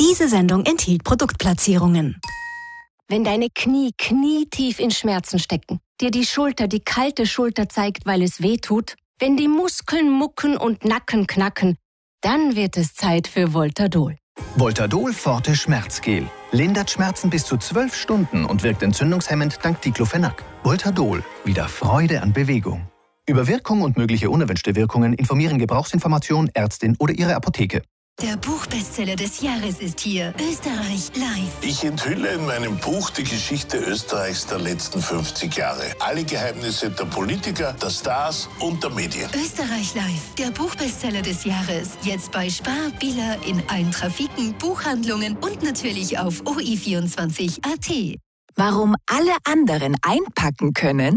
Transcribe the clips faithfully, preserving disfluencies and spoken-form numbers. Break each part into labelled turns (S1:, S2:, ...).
S1: Diese Sendung enthielt Produktplatzierungen.
S2: Wenn deine Knie knietief in Schmerzen stecken, dir die Schulter die kalte Schulter zeigt, weil es weh tut, wenn die Muskeln mucken und Nacken knacken, dann wird es Zeit für Voltadol.
S3: Voltadol Forte Schmerzgel. Lindert Schmerzen bis zu zwölf Stunden und wirkt entzündungshemmend dank Diclofenac. Voltadol. Wieder Freude an Bewegung. Über Wirkung und mögliche unerwünschte Wirkungen informieren Gebrauchsinformation, Ärztin oder Ihre Apotheke.
S4: Der Buchbestseller des Jahres ist hier. Österreich live.
S5: Ich enthülle in meinem Buch die Geschichte Österreichs der letzten fünfzig Jahre. Alle Geheimnisse der Politiker, der Stars und der Medien.
S4: Österreich live. Der Buchbestseller des Jahres. Jetzt bei Spar, Billa, in allen Trafiken, Buchhandlungen und natürlich auf O I vierundzwanzig Punkt A T.
S6: Warum alle anderen einpacken können?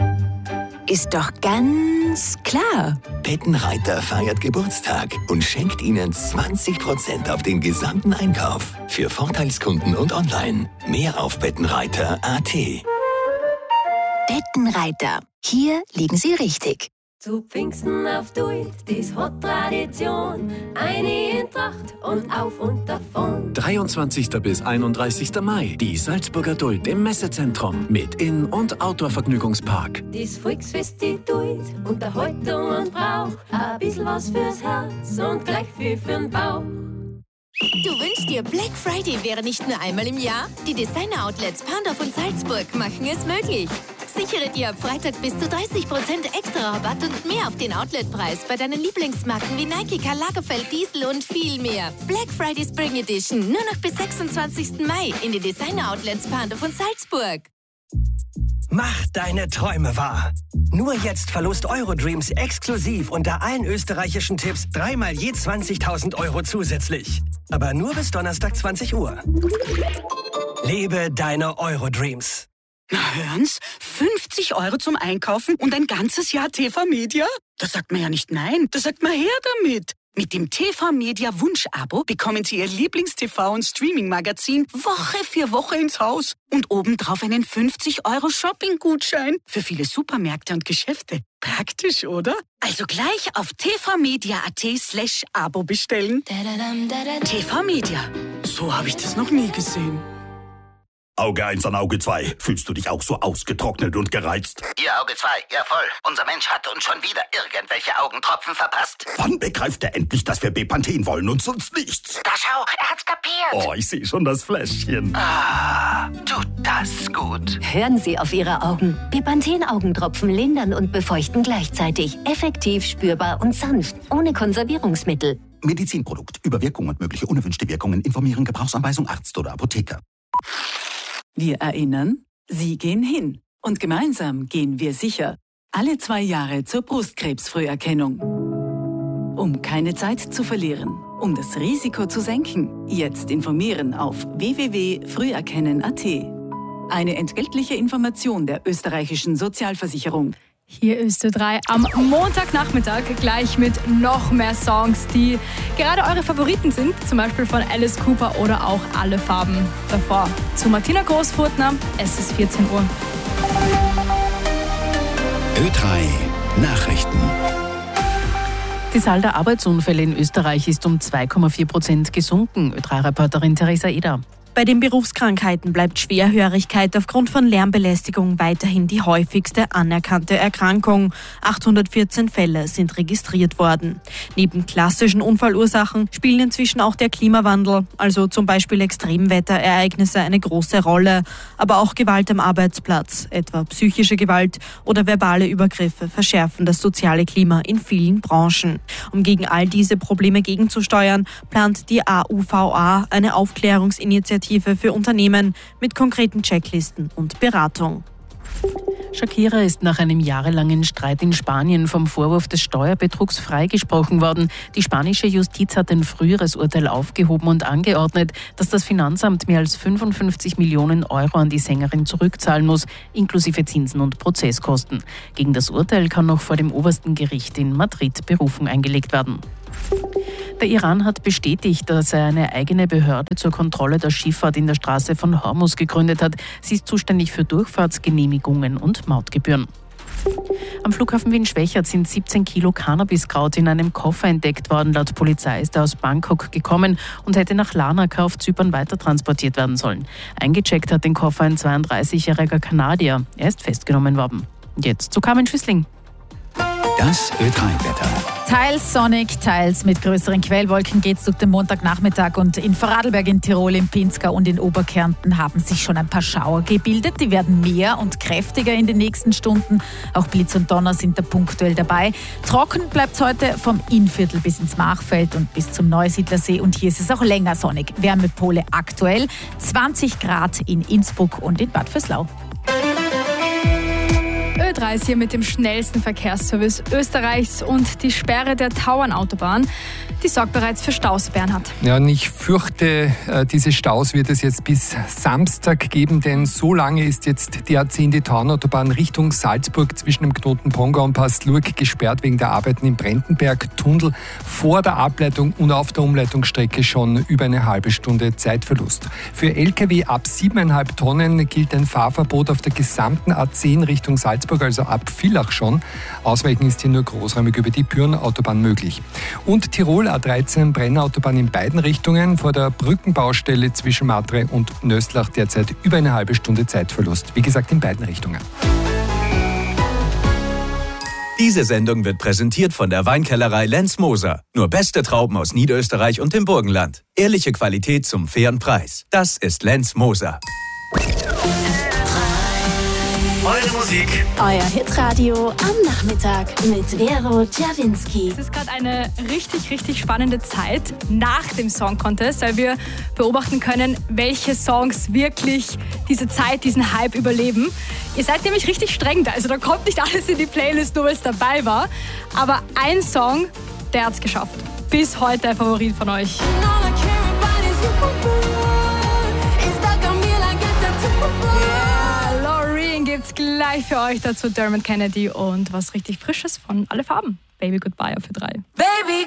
S6: Ist doch ganz klar.
S7: Bettenreiter feiert Geburtstag und schenkt Ihnen zwanzig Prozent auf den gesamten Einkauf. Für Vorteilskunden und online. Mehr auf bettenreiter Punkt A T.
S6: Bettenreiter. Hier liegen Sie richtig.
S8: Zu Pfingsten auf Duit, dies hat Tradition. Eine in Tracht und auf und davon.
S9: dreiundzwanzigsten bis einunddreißigsten Mai, die Salzburger Duld im Messezentrum mit In- und Outdoor-Vergnügungspark.
S8: Dies Volksfest, die Duit, Unterhaltung und Brauch. Ein bisschen was fürs Herz und gleich viel für'n Bauch.
S10: Du wünschst dir, Black Friday wäre nicht nur einmal im Jahr? Die Designer-Outlets Pandorf und Salzburg machen es möglich. Sichere dir ab Freitag bis zu dreißig Prozent extra Rabatt und mehr auf den Outletpreis bei deinen Lieblingsmarken wie Nike, Karl Lagerfeld, Diesel und viel mehr. Black Friday Spring Edition nur noch bis sechsundzwanzigsten Mai in den Designer-Outlets Pandorf und Salzburg.
S11: Mach deine Träume wahr. Nur jetzt Verlust Eurodreams exklusiv unter allen österreichischen Tipps dreimal je zwanzigtausend Euro zusätzlich. Aber nur bis Donnerstag zwanzig Uhr. Lebe deine Eurodreams.
S12: Na hören's, fünfzig Euro zum Einkaufen und ein ganzes Jahr T V Media? Da sagt man ja nicht nein, da sagt man her damit. Mit dem T V Media Wunsch-Abo bekommen Sie Ihr Lieblings-T V- und Streaming-Magazin Woche für Woche ins Haus. Und obendrauf einen fünfzig Euro Shopping-Gutschein für viele Supermärkte und Geschäfte. Praktisch, oder? Also gleich auf tvmedia.at slash Abo bestellen. T V Media. So habe ich das noch nie gesehen.
S13: Auge eins an Auge zwei. Fühlst du dich auch so ausgetrocknet und gereizt?
S14: Ihr Auge zwei, ja voll. Unser Mensch hat uns schon wieder irgendwelche Augentropfen verpasst.
S13: Wann begreift er endlich, dass wir Bepanthen wollen und sonst nichts?
S14: Da schau, er hat's kapiert.
S13: Oh, ich sehe schon das Fläschchen.
S14: Ah, tut das gut.
S2: Hören Sie auf Ihre Augen. Bepanthen-Augentropfen lindern und befeuchten gleichzeitig. Effektiv, spürbar und sanft. Ohne Konservierungsmittel.
S13: Medizinprodukt. Über Wirkung und mögliche unerwünschte Wirkungen informieren Gebrauchsanweisung Arzt oder Apotheker.
S15: Wir erinnern, Sie gehen hin. Und gemeinsam gehen wir sicher. Alle zwei Jahre zur Brustkrebsfrüherkennung. Um keine Zeit zu verlieren, um das Risiko zu senken, jetzt informieren auf w w w punkt früherkennen punkt a t. Eine entgeltliche Information der österreichischen Sozialversicherung.
S16: Hier ist Ö drei am Montagnachmittag gleich mit noch mehr Songs, die gerade eure Favoriten sind, zum Beispiel von Alice Cooper oder auch Alle Farben. Davor zu Martina Großfurtner, es ist vierzehn Uhr.
S7: Ö drei Nachrichten.
S17: Die Zahl der Arbeitsunfälle in Österreich ist um zwei Komma vier Prozent gesunken. Ö drei Reporterin Theresa Eder.
S18: Bei den Berufskrankheiten bleibt Schwerhörigkeit aufgrund von Lärmbelästigung weiterhin die häufigste anerkannte Erkrankung. achthundertvierzehn Fälle sind registriert worden. Neben klassischen Unfallursachen spielen inzwischen auch der Klimawandel, also zum Beispiel Extremwetterereignisse, eine große Rolle. Aber auch Gewalt am Arbeitsplatz, etwa psychische Gewalt oder verbale Übergriffe, verschärfen das soziale Klima in vielen Branchen. Um gegen all diese Probleme gegenzusteuern, plant die A U V A eine Aufklärungsinitiative für Unternehmen mit konkreten Checklisten und Beratung.
S17: Shakira ist nach einem jahrelangen Streit in Spanien vom Vorwurf des Steuerbetrugs freigesprochen worden. Die spanische Justiz hat ein früheres Urteil aufgehoben und angeordnet, dass das Finanzamt mehr als fünfundfünfzig Millionen Euro an die Sängerin zurückzahlen muss, inklusive Zinsen und Prozesskosten. Gegen das Urteil kann noch vor dem obersten Gericht in Madrid Berufung eingelegt werden. Der Iran hat bestätigt, dass er eine eigene Behörde zur Kontrolle der Schifffahrt in der Straße von Hormuz gegründet hat. Sie ist zuständig für Durchfahrtsgenehmigungen und Mautgebühren. Am Flughafen Wien-Schwächert sind siebzehn Kilo Cannabiskraut in einem Koffer entdeckt worden. Laut Polizei ist er aus Bangkok gekommen und hätte nach Larnaca auf Zypern weitertransportiert werden sollen. Eingecheckt hat den Koffer ein zweiunddreißigjähriger Kanadier. Er ist festgenommen worden. Jetzt zu Carmen Schüssling.
S13: Das Ö drei Wetter.
S19: Teils sonnig, teils mit größeren Quellwolken geht es durch den Montagnachmittag und in Vorarlberg, in Tirol, in Pinzgau und in Oberkärnten haben sich schon ein paar Schauer gebildet. Die werden mehr und kräftiger in den nächsten Stunden. Auch Blitz und Donner sind da punktuell dabei. Trocken bleibt es heute vom Innviertel bis ins Machfeld und bis zum Neusiedlersee und hier ist es auch länger sonnig. Wärmepole aktuell zwanzig Grad in Innsbruck und in Bad Vöslau.
S16: Ö drei ist hier mit dem schnellsten Verkehrsservice Österreichs und die Sperre der Tauernautobahn, die sorgt bereits für Staus, Bernhard.
S20: Ja, und ich fürchte, diese Staus wird es jetzt bis Samstag geben, denn so lange ist jetzt die A zehn, die Tauernautobahn Richtung Salzburg zwischen dem Knoten Pongau und Passlurg gesperrt wegen der Arbeiten im Brentenberg-Tunnel vor der Ableitung und auf der Umleitungsstrecke schon über eine halbe Stunde Zeitverlust. Für L K W ab siebeneinhalb Tonnen gilt ein Fahrverbot auf der gesamten A zehn Richtung Salzburg, also ab Villach schon. Ausweichen ist hier nur großräumig über die Büren-Autobahn möglich. Und Tirol A dreizehn Brennautobahn in beiden Richtungen vor der Brückenbaustelle zwischen Matre und Nöstlach derzeit über eine halbe Stunde Zeitverlust. Wie gesagt, in beiden Richtungen.
S21: Diese Sendung wird präsentiert von der Weinkellerei Lenz Moser. Nur beste Trauben aus Niederösterreich und dem Burgenland. Ehrliche Qualität zum fairen Preis. Das ist Lenz Moser.
S8: Eure Musik. Euer Hitradio am Nachmittag mit Vero Czerwinski.
S16: Es ist gerade eine richtig, richtig spannende Zeit nach dem Song Contest, weil wir beobachten können, welche Songs wirklich diese Zeit, diesen Hype überleben. Ihr seid nämlich richtig streng da, also da kommt nicht alles in die Playlist, nur weil es dabei war. Aber ein Song, der hat es geschafft. Bis heute ein Favorit von euch. Gibt's gleich für euch dazu Dermot Kennedy und was richtig Frisches von Alle Farben. Baby Goodbye auf Ö drei.
S8: Baby